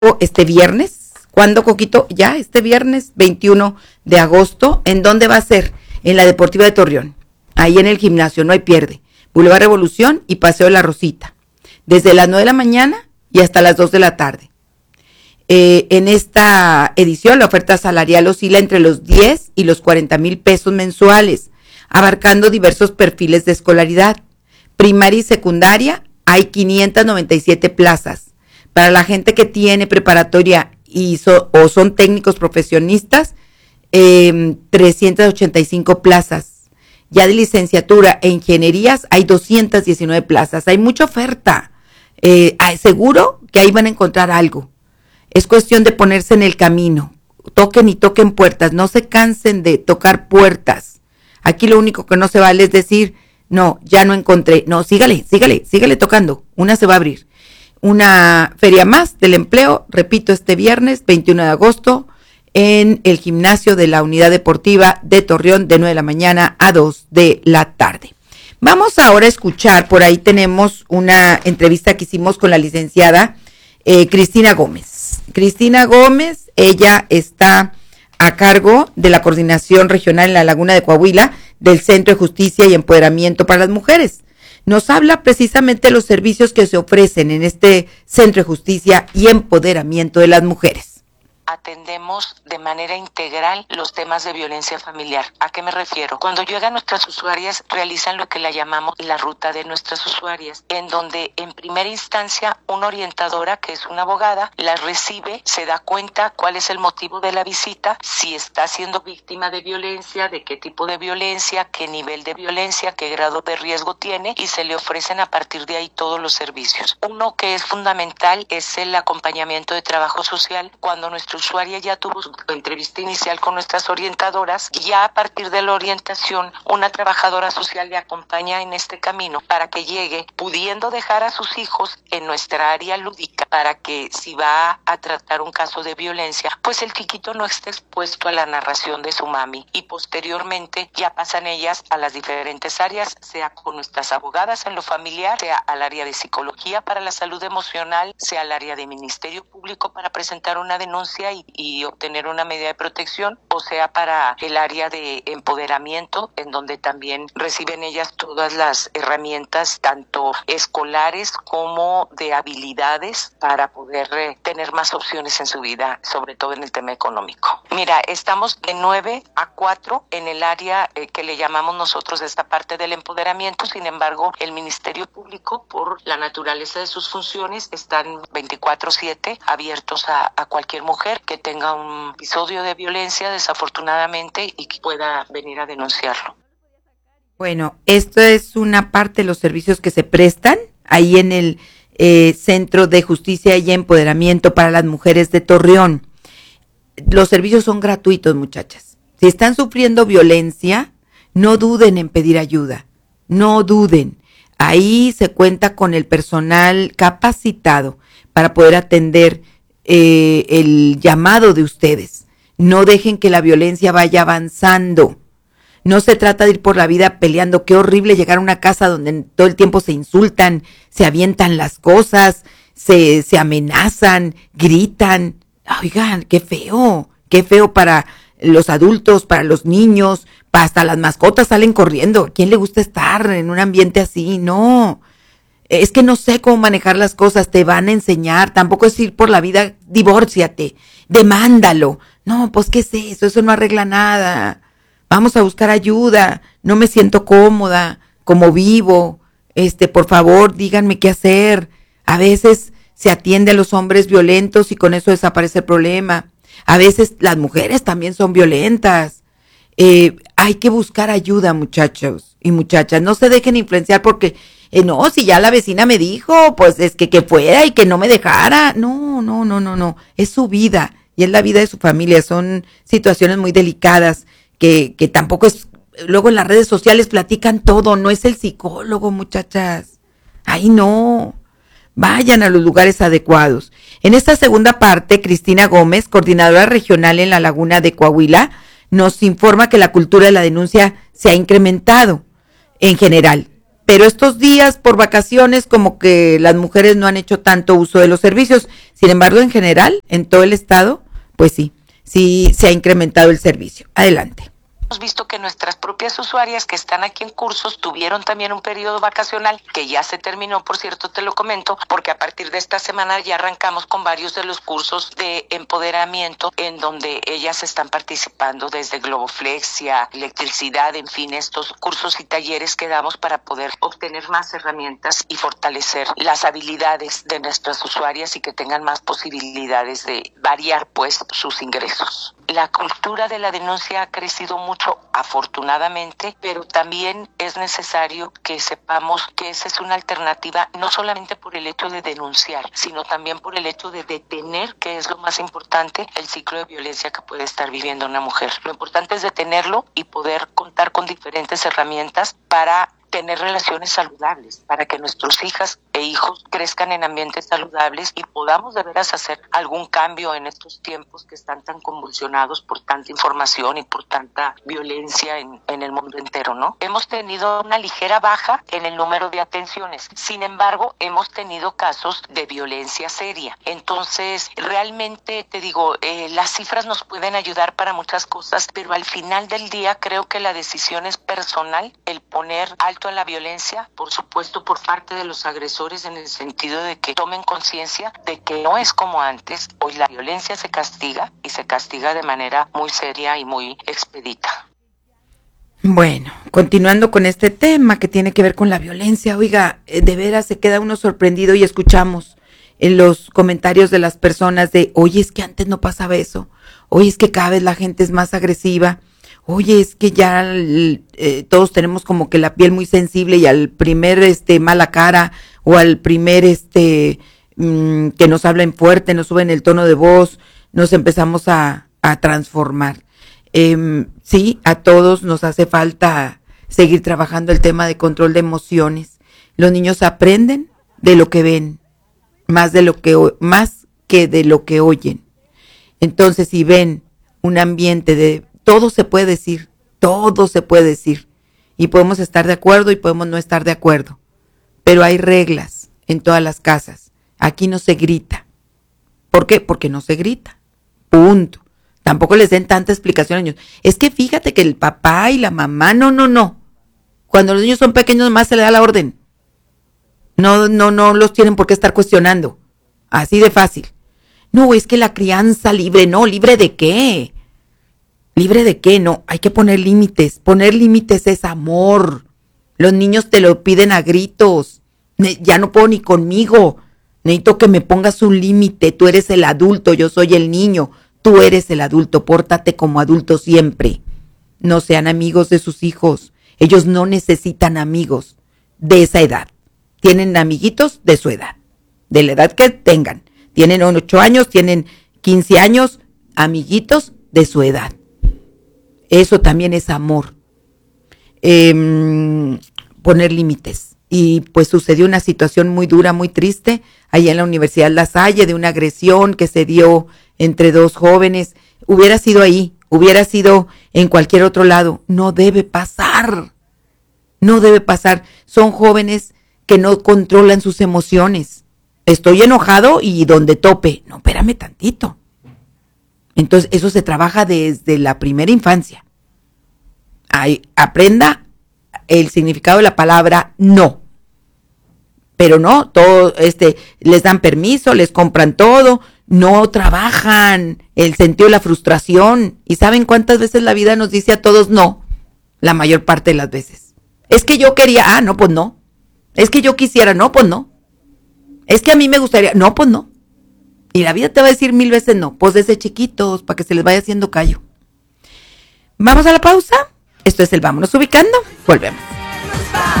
este viernes. ¿Cuándo, Coquito? Ya, este viernes 21 de agosto. ¿En dónde va a ser? En la Deportiva de Torreón. Ahí en el gimnasio, no hay pierde. Boulevard Revolución y Paseo de la Rosita. Desde las 9 de la mañana y hasta las 2 de la tarde. En esta edición, la oferta salarial oscila entre los 10 y los 40,000 pesos mensuales, abarcando diversos perfiles de escolaridad. Primaria y secundaria, hay 597 plazas. Para la gente que tiene preparatoria o son técnicos profesionistas, 385 plazas. Ya de licenciatura e ingenierías hay 219 plazas. Hay mucha oferta. Seguro que ahí van a encontrar algo. Es cuestión de ponerse en el camino. Toquen y toquen puertas. No se cansen de tocar puertas. Aquí lo único que no se vale es decir, no, ya no encontré. No, sígale tocando. Una se va a abrir. Una feria más del empleo, repito, este viernes 21 de agosto en el gimnasio de la Unidad Deportiva de Torreón de 9 de la mañana a 2 de la tarde. Vamos ahora a escuchar, por ahí tenemos una entrevista que hicimos con la licenciada Cristina Gómez. Cristina Gómez, ella está a cargo de la coordinación regional en la Laguna de Coahuila del Centro de Justicia y Empoderamiento para las Mujeres. Nos habla precisamente de los servicios que se ofrecen en este Centro de Justicia y Empoderamiento de las Mujeres. Atendemos de manera integral los temas de violencia familiar. ¿A qué me refiero? Cuando llegan nuestras usuarias, realizan lo que la llamamos la ruta de nuestras usuarias, en donde en primera instancia una orientadora, que es una abogada, las recibe, se da cuenta cuál es el motivo de la visita, si está siendo víctima de violencia, de qué tipo de violencia, qué nivel de violencia, qué grado de riesgo tiene, y se le ofrecen a partir de ahí todos los servicios. Uno que es fundamental es el acompañamiento de trabajo social. Cuando nuestra usuaria ya tuvo su entrevista inicial con nuestras orientadoras, ya a partir de la orientación, una trabajadora social le acompaña en este camino para que llegue pudiendo dejar a sus hijos en nuestra área lúdica, para que si va a tratar un caso de violencia, pues el chiquito no esté expuesto a la narración de su mami, y posteriormente ya pasan ellas a las diferentes áreas, sea con nuestras abogadas en lo familiar, sea al área de psicología para la salud emocional, sea al área de Ministerio Público para presentar una denuncia y obtener una medida de protección, o sea para el área de empoderamiento, en donde también reciben ellas todas las herramientas tanto escolares como de habilidades para poder tener más opciones en su vida, sobre todo en el tema económico. Mira, estamos de 9 a 4 en el área que le llamamos nosotros esta parte del empoderamiento. Sin embargo, el Ministerio Público, por la naturaleza de sus funciones, están 24/7 abiertos a cualquier mujer que tenga un episodio de violencia, desafortunadamente, y que pueda venir a denunciarlo. Bueno, esto es una parte de los servicios que se prestan ahí en el Centro de Justicia y Empoderamiento para las Mujeres de Torreón. Los servicios son gratuitos, muchachas. Si están sufriendo violencia, no duden en pedir ayuda, no duden. Ahí se cuenta con el personal capacitado para poder atender el llamado de ustedes. No dejen que la violencia vaya avanzando. No se trata de ir por la vida peleando. Qué horrible llegar a una casa donde todo el tiempo se insultan, se avientan las cosas, se amenazan, gritan. Oigan, qué feo para los adultos, para los niños, hasta las mascotas salen corriendo. ¿A quién le gusta estar en un ambiente así? No. Es que no sé cómo manejar las cosas, te van a enseñar. Tampoco es ir por la vida, divórciate, demándalo. No, pues ¿qué es eso? Eso no arregla nada. Vamos a buscar ayuda. No me siento cómoda, como vivo. Por favor, díganme qué hacer. A veces se atiende a los hombres violentos y con eso desaparece el problema. A veces las mujeres también son violentas. Hay que buscar ayuda, muchachos y muchachas. No se dejen influenciar porque no, si ya la vecina me dijo, pues es que fuera y que no me dejara. No. Es su vida y es la vida de su familia. Son situaciones muy delicadas que tampoco es. Luego en las redes sociales platican todo. No es el psicólogo, muchachas. Ahí no. Vayan a los lugares adecuados. En esta segunda parte, Cristina Gómez, coordinadora regional en la Laguna de Coahuila, nos informa que la cultura de la denuncia se ha incrementado en general, pero estos días por vacaciones como que las mujeres no han hecho tanto uso de los servicios. Sin embargo, en general, en todo el estado, pues sí se ha incrementado el servicio. Adelante. Hemos visto que nuestras propias usuarias que están aquí en cursos tuvieron también un periodo vacacional que ya se terminó, por cierto, te lo comento, porque a partir de esta semana ya arrancamos con varios de los cursos de empoderamiento en donde ellas están participando desde globoflexia, electricidad, en fin, estos cursos y talleres que damos para poder obtener más herramientas y fortalecer las habilidades de nuestras usuarias y que tengan más posibilidades de variar pues sus ingresos. La cultura de la denuncia ha crecido mucho, afortunadamente, pero también es necesario que sepamos que esa es una alternativa, no solamente por el hecho de denunciar, sino también por el hecho de detener, que es lo más importante, el ciclo de violencia que puede estar viviendo una mujer. Lo importante es detenerlo y poder contar con diferentes herramientas para tener relaciones saludables, para que nuestros hijas e hijos crezcan en ambientes saludables y podamos de veras hacer algún cambio en estos tiempos que están tan convulsionados por tanta información y por tanta violencia en el mundo entero, ¿no? Hemos tenido una ligera baja en el número de atenciones, sin embargo, hemos tenido casos de violencia seria. Entonces, realmente te digo, las cifras nos pueden ayudar para muchas cosas, pero al final del día creo que la decisión es personal, el poner alto a la violencia, por supuesto por parte de los agresores, en el sentido de que tomen conciencia de que no es como antes. Hoy la violencia se castiga y se castiga de manera muy seria y muy expedita. Bueno, continuando con este tema que tiene que ver con la violencia, oiga, de veras se queda uno sorprendido y escuchamos en los comentarios de las personas de, oye, es que antes no pasaba eso, oye, es que cada vez la gente es más agresiva, oye, es que ya todos tenemos como que la piel muy sensible y al primer mala cara o al primer que nos hablen fuerte, nos suben el tono de voz, nos empezamos a transformar. Sí, a todos nos hace falta seguir trabajando el tema de control de emociones. Los niños aprenden de lo que ven, más que de lo que oyen. Entonces, si ven un ambiente de todo se puede decir, y podemos estar de acuerdo y podemos no estar de acuerdo, pero hay reglas en todas las casas. Aquí no se grita. ¿Por qué? Porque no se grita. Punto. Tampoco les den tanta explicación a los niños. Es que fíjate que el papá y la mamá, no. Cuando los niños son pequeños más se le da la orden. No los tienen por qué estar cuestionando. Así de fácil. No, es que la crianza libre, no, ¿libre de qué? ¿Libre de qué? No, hay que poner límites. Poner límites es amor. Los niños te lo piden a gritos. Ya no puedo ni conmigo. Necesito que me pongas un límite. Tú eres el adulto, yo soy el niño. Tú eres el adulto, pórtate como adulto siempre. No sean amigos de sus hijos. Ellos no necesitan amigos de esa edad. Tienen amiguitos de su edad, de la edad que tengan. Tienen 8 años, tienen 15 años, amiguitos de su edad. Eso también es amor. Poner límites. Y pues sucedió una situación muy dura, muy triste, allá en la Universidad La Salle, de una agresión que se dio entre dos jóvenes. Hubiera sido ahí, hubiera sido en cualquier otro lado. No debe pasar. Son jóvenes que no controlan sus emociones. Estoy enojado y donde tope. No, espérame tantito. Entonces, eso se trabaja desde la primera infancia. Aprenda el significado de la palabra no. Pero no, todo, les dan permiso, les compran todo, no trabajan el sentido de la frustración. ¿Y saben cuántas veces la vida nos dice a todos no? La mayor parte de las veces. Es que yo quería, no, pues no. Es que yo quisiera, no, pues no. Es que a mí me gustaría, no, pues no. Y la vida te va a decir 1000 veces no, pues desde chiquitos, para que se les vaya haciendo callo. Vamos a la pausa. Esto es el Vámonos Ubicando. Volvemos.